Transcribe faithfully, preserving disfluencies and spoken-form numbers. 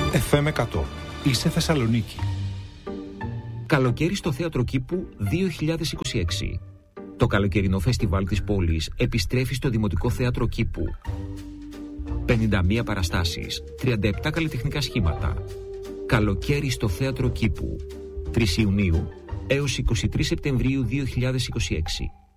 εφ εμ εκατό. Είσαι Θεσσαλονίκη. Καλοκαίρι στο Θέατρο Κήπου δύο χιλιάδες είκοσι έξι. Το καλοκαιρινό φεστιβάλ της πόλης επιστρέφει στο Δημοτικό Θέατρο Κήπου. πενήντα μία παραστάσεις, τριάντα επτά καλλιτεχνικά σχήματα. Καλοκαίρι στο Θέατρο Κήπου. τρεις Ιουνίου έως εικοστή τρίτη Σεπτεμβρίου δύο χιλιάδες είκοσι έξι.